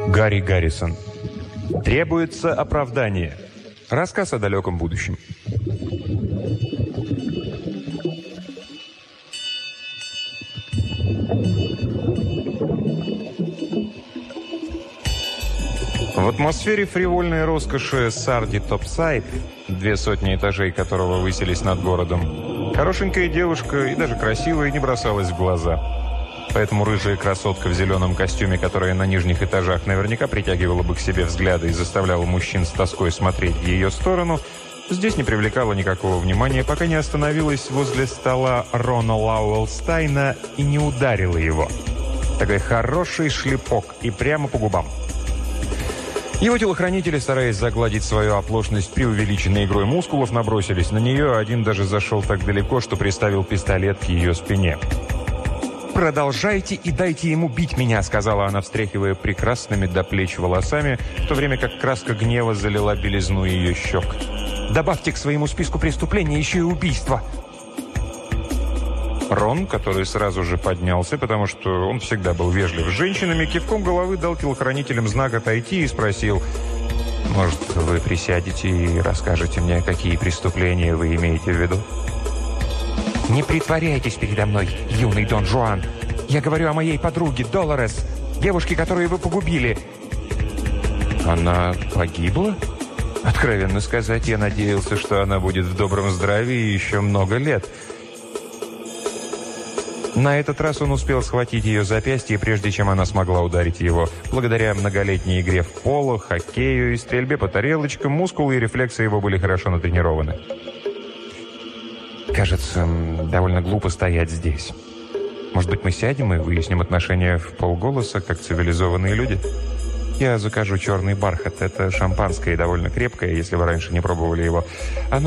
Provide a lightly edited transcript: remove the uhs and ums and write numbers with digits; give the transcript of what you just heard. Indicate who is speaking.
Speaker 1: Гарри Гаррисон. Требуется оправдание. Рассказ о далеком будущем. В атмосфере фривольной роскоши Сарди Топсайд, 200 этажей которого высились над городом, хорошенькая девушка и даже красивая не бросалась в глаза. Поэтому рыжая красотка в зеленом костюме, которая на нижних этажах наверняка притягивала бы к себе взгляды и заставляла мужчин с тоской смотреть в ее сторону, здесь не привлекала никакого внимания, пока не остановилась возле стола Рона Лауэлстайна и не ударила его. Такой хороший шлепок и прямо по губам. Его телохранители, стараясь загладить свою оплошность преувеличенной игрой мускулов, набросились на нее, один даже зашел так далеко, что приставил пистолет к ее спине. «Продолжайте и дайте ему бить меня», — сказала она, встряхивая прекрасными до плеч волосами, в то время как краска гнева залила белизну ее щек. «Добавьте к своему списку преступлений еще и убийство». Рон, который сразу же поднялся, потому что он всегда был вежлив с женщинами, кивком головы дал телохранителям знак отойти и спросил: «Может, вы присядете и расскажете мне, какие преступления вы имеете в виду?» «Не притворяйтесь передо мной, юный Дон Жуан. Я говорю о моей подруге Долорес, девушке, которую вы погубили». «Она погибла? Откровенно сказать, я надеялся, что она будет в добром здравии еще много лет». На этот раз он успел схватить ее запястье, прежде чем она смогла ударить его. Благодаря многолетней игре в поло, хоккею и стрельбе по тарелочкам, мускулы и рефлексы его были хорошо натренированы. «Кажется, довольно глупо стоять здесь. Может быть, мы сядем и выясним отношения в полголоса, как цивилизованные люди? Я закажу черный бархат. Это шампанское, довольно крепкое, если вы раньше не пробовали его. Оно